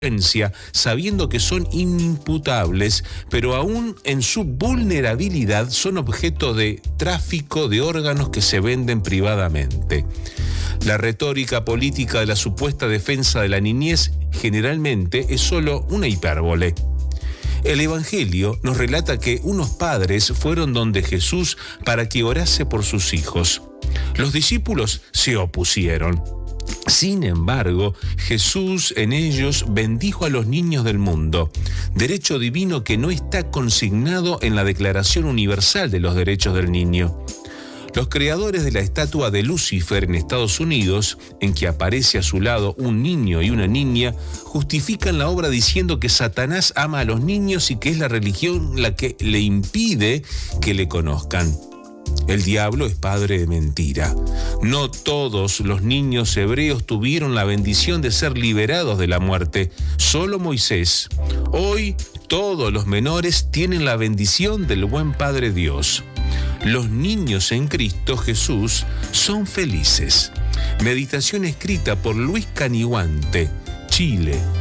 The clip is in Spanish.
sabiendo que son inimputables, pero aún en su vulnerabilidad son objeto de tráfico de órganos que se venden privadamente. La retórica política de la supuesta defensa de la niñez generalmente es solo una hipérbole. El Evangelio nos relata que unos padres fueron donde Jesús para que orase por sus hijos. Los discípulos se opusieron. Sin embargo, Jesús en ellos bendijo a los niños del mundo, derecho divino que no está consignado en la Declaración Universal de los Derechos del Niño. Los creadores de la estatua de Lucifer en Estados Unidos, en que aparece a su lado un niño y una niña, justifican la obra diciendo que Satanás ama a los niños y que es la religión la que le impide que le conozcan. El diablo es padre de mentira. No todos los niños hebreos tuvieron la bendición de ser liberados de la muerte, solo Moisés. Hoy todos los menores tienen la bendición del buen Padre Dios. Los niños en Cristo Jesús son felices. Meditación escrita por Luis Caniguante, Chile,